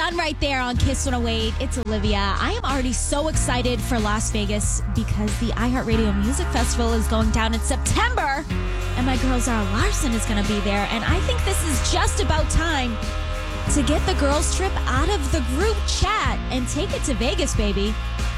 Sun right there on Kiss 108. It's Olivia. I am already so excited for Las Vegas because the iHeartRadio Music Festival is going down in September, and my girl Zara Larson is going to be there. And I think this is just about time to get the girls trip out of the group chat and take it to Vegas, baby.